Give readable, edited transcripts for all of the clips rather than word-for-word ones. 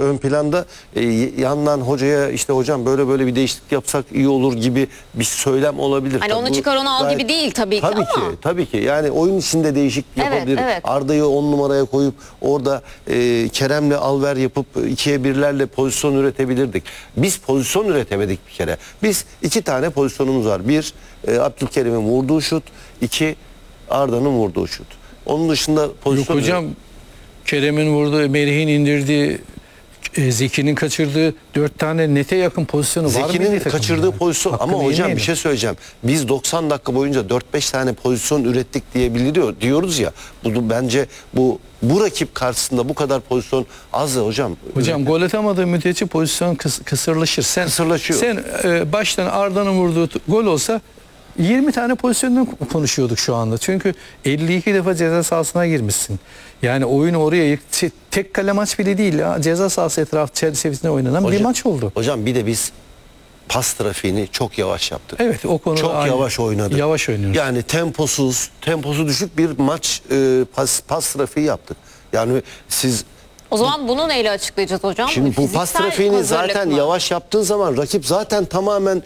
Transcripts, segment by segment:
ön planda. Yandan hocaya işte hocam böyle böyle bir değişiklik yapsak iyi olur gibi bir söylem olabilir. Hani Tabii onu bu çıkar onu al gayet- gibi değil tabii ki ama. Tabii ki. Yani oyun içinde değişiklik Evet, yapabilir. evet. Arda'yı 10 numaraya koyup orada Kerem'le Alver yapıp 2'ye 1'lerle pozisyon üretebilirdik. Biz pozisyon üretemedik bir kere. Biz 2 tane pozisyonumuz var. 1 Abdülkerim'in vurduğu şut, 2 Arda'nın vurduğu şut. Onun dışında Yok pozisyon hocam, Kerem'in vurduğu, Merih'in indirdiği, Zeki'nin kaçırdığı 4 tane nete yakın pozisyonu var mı? Zeki'nin kaçırdığı pozisyon ama Hakkını hocam yemeyelim. bir şey söyleyeceğim. Biz 90 dakika boyunca 4-5 tane pozisyon ürettik diyoruz ya. Bence bu rakip karşısında bu kadar pozisyon az ya hocam. Hocam gol atamadığı müddetçe pozisyon kısırlaşır. Kısırlaşıyor. Sen baştan Arda'nın vurduğu gol olsa 20 tane pozisyondan konuşuyorduk şu anda. Çünkü 52 defa ceza sahasına girmişsin. Yani oyun oraya tek kale maç bile değil ya. Ceza sahası etrafı çerçevesinde oynanan bir maç oldu. Hocam bir de biz pas trafiğini çok yavaş yaptık. Evet, o konu Çok yavaş oynadık. Yavaş oynuyoruz. Yani temposu düşük bir maç pas trafiği yaptık. Yani siz O zaman bunu neyle açıklayacağız hocam? şimdi bu pas Fiziksel trafiğini hazırlık zaten mı? yavaş yaptığın zaman rakip zaten tamamen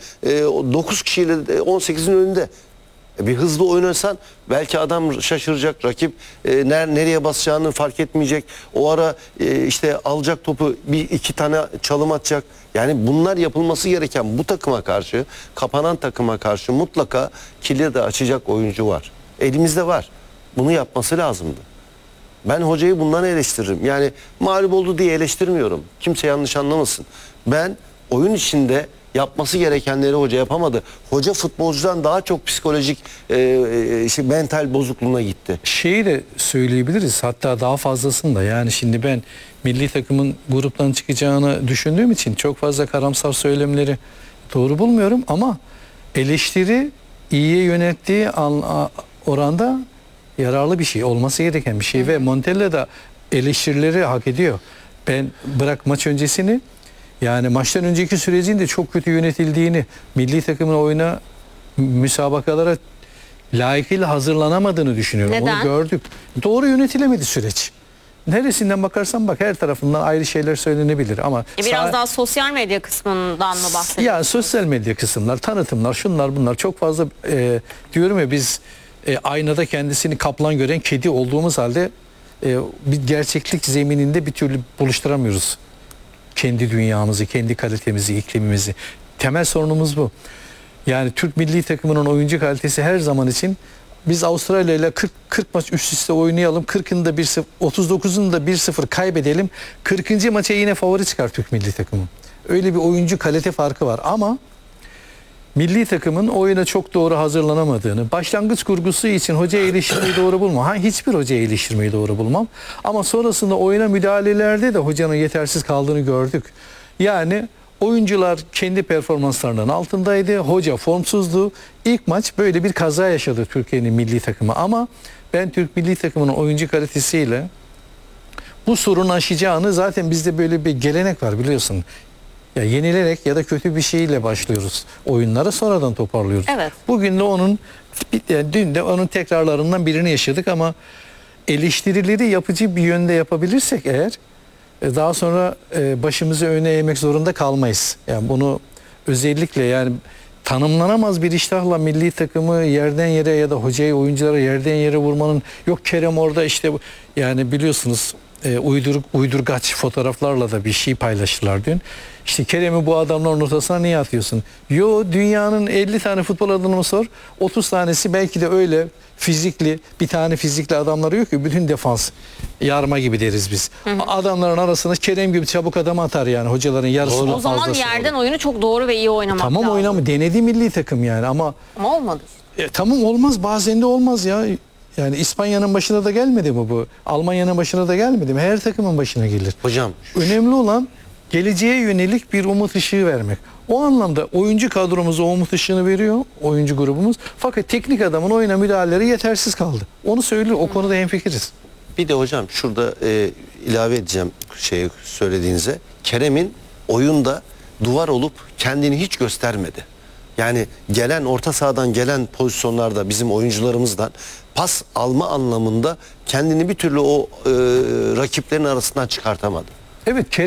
9 kişiyle 18'in önünde. Bir hızlı oynasan belki adam şaşıracak, rakip nereye basacağını fark etmeyecek. O ara işte alacak topu bir iki tane çalım atacak. Yani bunlar yapılması gereken bu takıma karşı, kapanan takıma karşı mutlaka kilidi açacak oyuncu var. Elimizde var. Bunu yapması lazımdı. Ben hocayı bundan eleştiririm. Yani mağlup oldu diye eleştirmiyorum. Kimse yanlış anlamasın. Ben oyun içinde yapması gerekenleri hoca yapamadı. Hoca futbolcudan daha çok psikolojik mental bozukluğuna gitti. Şeyi de söyleyebiliriz, hatta daha fazlasını da. Yani şimdi ben milli takımın gruptan çıkacağını düşündüğüm için çok fazla karamsar söylemleri doğru bulmuyorum ama eleştiri iyiye yönettiği oranda yararlı bir şey, olması gereken bir şey ve Montella da eleştirileri hak ediyor. Ben bırak maç öncesini, yani maçtan önceki sürecin de çok kötü yönetildiğini, milli takımın oyuna, müsabakalara layıkıyla hazırlanamadığını düşünüyorum. Neden? Onu gördük. Doğru yönetilemedi süreç. Neresinden bakarsan bak, her tarafından ayrı şeyler söylenebilir ama Biraz daha sosyal medya kısmından mı bahsediyorsunuz? ya sosyal medya kısımlar, tanıtımlar, şunlar bunlar çok fazla diyorum ya, biz aynada kendisini kaplan gören kedi olduğumuz halde bir gerçeklik zemininde bir türlü buluşturamıyoruz. Kendi dünyamızı, kendi kalitemizi, iklimimizi. Temel sorunumuz bu. Yani Türk milli takımının oyuncu kalitesi her zaman için, biz Avustralya ile 40 maç üst üste oynayalım, 40'ında 1-0, 39'unda 1-0 kaybedelim, 40. maça yine favori çıkar Türk milli takımı. Öyle bir oyuncu kalite farkı var ama milli takımın oyuna çok doğru hazırlanamadığını, başlangıç kurgusu için hoca eleştirmeyi doğru bulmam. Hiçbir hoca eleştirmeyi doğru bulmam. Ama sonrasında oyuna müdahalelerde de hocanın yetersiz kaldığını gördük. Yani oyuncular kendi performanslarının altındaydı. Hoca formsuzdu. İlk maç böyle bir kaza yaşadı Türkiye'nin milli takımı. Ama ben Türk milli takımının oyuncu kalitesiyle bu sorunu aşacağını, zaten bizde böyle bir gelenek var biliyorsun. Ya yenilerek ya da kötü bir şeyle başlıyoruz oyunlara, sonradan toparlıyoruz. Evet. Bugün de dün de onun tekrarlarından birini yaşadık ama eleştirileri yapıcı bir yönde yapabilirsek eğer daha sonra başımızı öne eğmek zorunda kalmayız. Yani bunu özellikle, yani tanımlanamaz bir iştahla milli takımı yerden yere ya da hocayı, oyunculara yerden yere vurmanın, yok Kerem orada işte, yani biliyorsunuz uydurgaç fotoğraflarla da bir şey paylaştılar dün. İşte Kerem'i bu adamların ortasına niye atıyorsun? Yo, dünyanın 50 tane futbol adamını sor. 30 tanesi belki de öyle fizikli, bir tane fizikli adamları yok ki, bütün defans yarma gibi deriz biz. Adamların arasında Kerem gibi çabuk adam atar yani, hocaların yarısının O zaman fazlası yerden olur. oyunu çok doğru ve iyi oynamak Tamam, lazım. oynamı denedi milli takım yani ama olmadı. tamam, olmaz, bazen de olmaz ya. Yani İspanya'nın başına da gelmedi mi bu? Almanya'nın başına da gelmedi mi? Her takımın başına gelir. Hocam Önemli olan geleceğe yönelik bir umut ışığı vermek. O anlamda oyuncu kadromuz o umut ışığını veriyor, oyuncu grubumuz. Fakat teknik adamın oyuna müdahaleleri yetersiz kaldı. Onu söylüyor, o konuda hemfikiriz. bir de hocam şurada ilave edeceğim söylediğinize. Kerem'in oyunda duvar olup kendini hiç göstermedi. Yani gelen orta sahadan gelen pozisyonlarda bizim oyuncularımızdan pas alma anlamında kendini bir türlü o rakiplerin arasından çıkartamadı. Evet,